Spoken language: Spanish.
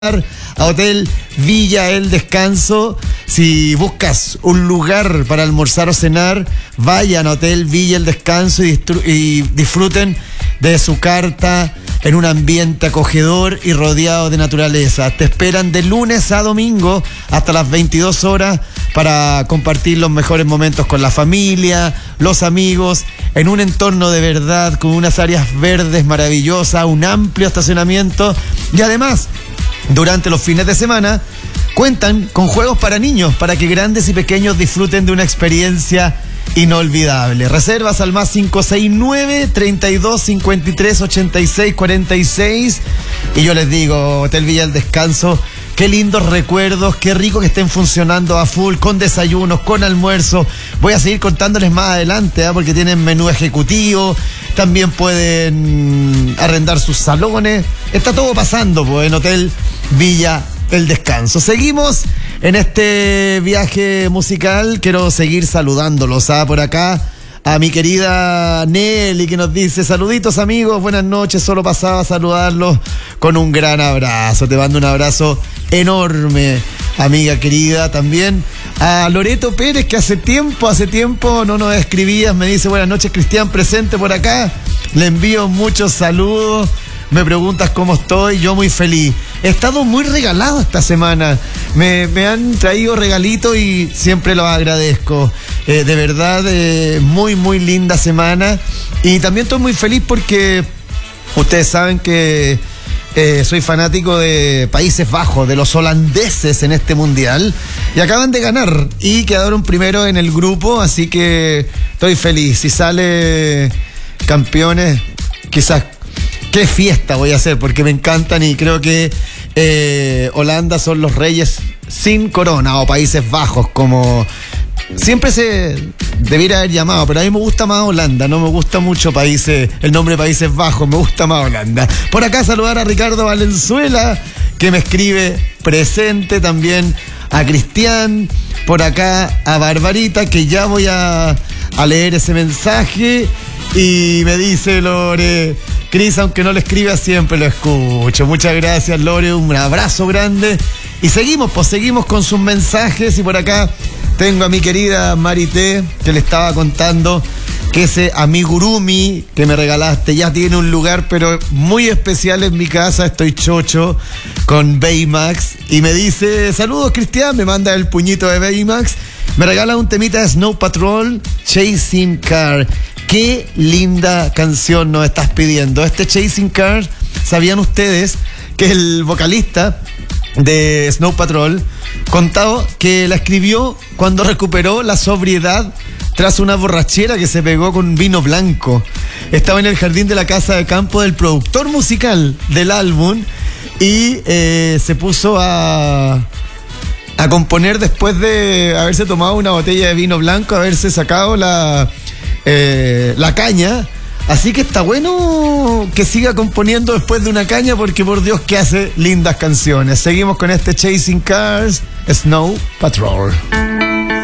a Hotel Villa El Descanso. Si buscas un lugar para almorzar o cenar, vayan a Hotel Villa El Descanso y disfruten de su carta en un ambiente acogedor y rodeado de naturaleza. Te esperan de lunes a domingo hasta las 22 horas para compartir los mejores momentos con la familia, los amigos, en un entorno de verdad, con unas áreas verdes maravillosas, un amplio estacionamiento y además, durante los fines de semana, cuentan con juegos para niños, para que grandes y pequeños disfruten de una experiencia inolvidable. Reservas al más 569-3253-8646. Y yo les digo, Hotel Villa El Descanso, qué lindos recuerdos, qué rico que estén funcionando a full, con desayunos, con almuerzo. Voy a seguir contándoles más adelante, porque tienen menú ejecutivo, también pueden arrendar sus salones. Está todo pasando pues, en Hotel Villa El Descanso. Seguimos en este viaje musical. Quiero seguir saludándolos por acá a mi querida Nelly, que nos dice: saluditos amigos, buenas noches, solo pasaba a saludarlos con un gran abrazo. Te mando un abrazo enorme, amiga querida. También a Loreto Pérez, que hace tiempo no nos escribías, me dice: buenas noches Cristian, presente por acá, le envío muchos saludos. Me preguntas cómo estoy, yo muy feliz. He estado muy regalado esta semana. Me han traído regalitos y siempre los agradezco. De verdad, muy, muy linda semana. Y también estoy muy feliz porque ustedes saben que soy fanático de Países Bajos, de los holandeses en este mundial. Y acaban de ganar y quedaron primero en el grupo, así que estoy feliz. Si sale campeones, quizás... qué fiesta voy a hacer, porque me encantan y creo que Holanda son los reyes sin corona, o Países Bajos, como siempre se debiera haber llamado, pero a mí me gusta más Holanda, no me gusta mucho el nombre Países Bajos, me gusta más Holanda. Por acá saludar a Ricardo Valenzuela, que me escribe presente, también a Cristian, por acá a Barbarita, que ya voy a leer ese mensaje, y me dice Lore: Cris, aunque no lo escriba, siempre lo escucho. Muchas gracias, Lore, un abrazo grande. Y seguimos con sus mensajes. Y por acá tengo a mi querida Marité, que le estaba contando que ese amigurumi que me regalaste ya tiene un lugar, pero muy especial en mi casa. Estoy chocho con Baymax. Y me dice: saludos, Cristian. Me manda el puñito de Baymax. Me regala un temita de Snow Patrol, Chasing Car. Qué linda canción nos estás pidiendo. Este Chasing Car, ¿sabían ustedes que el vocalista de Snow Patrol contó que la escribió cuando recuperó la sobriedad tras una borrachera que se pegó con vino blanco? Estaba en el jardín de la casa de campo del productor musical del álbum y se puso a componer después de haberse tomado una botella de vino blanco, haberse sacado la caña. Así que está bueno que siga componiendo después de una caña, porque por Dios que hace lindas canciones. Seguimos con este Chasing Cars, Snow Patrol.